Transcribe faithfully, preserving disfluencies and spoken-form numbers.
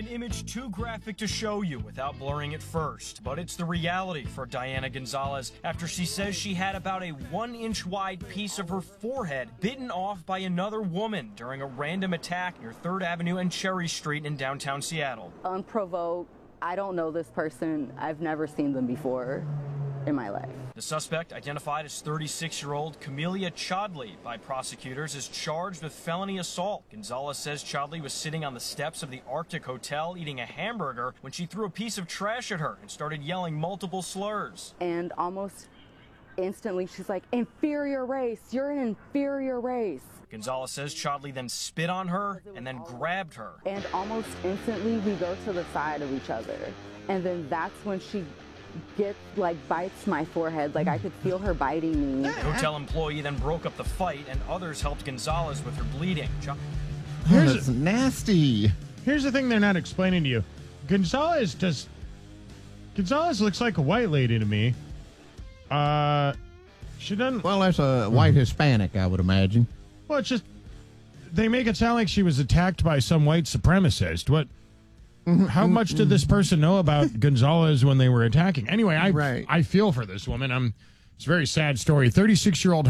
An image too graphic to show you without blurring it first, but it's the reality for Diana Gonzalez after she says she had about a one-inch wide piece of her forehead bitten off by another woman during a random attack near third Avenue and Cherry Street in downtown Seattle. Unprovoked. I don't know this person. I've never seen them before in my life. The suspect, identified as thirty-six-year-old Camelia Chodley by prosecutors, is charged with felony assault. Gonzalez says Chodley was sitting on the steps of the Arctic Hotel eating a hamburger when she threw a piece of trash at her and started yelling multiple slurs. And almost instantly, she's like, inferior race, you're an inferior race. Gonzalez says Chodley then spit on her and then grabbed her. And almost instantly, we go to the side of each other. And then that's when she gets, like, bites my forehead. Like, I could feel her biting me. The hotel employee then broke up the fight, and others helped Gonzalez with her bleeding. Cho- Here's Oh, that's nasty. Here's the thing they're not explaining to you. Gonzalez does... Gonzalez looks like a white lady to me. Uh, she doesn't... Well, that's a white Hispanic, I would imagine. Well, it's just... They make it sound like she was attacked by some white supremacist. What... How much did this person know about Gonzalez when they were attacking? Anyway, I Right. I feel for this woman. I'm. It's a very sad story. thirty-six-year-old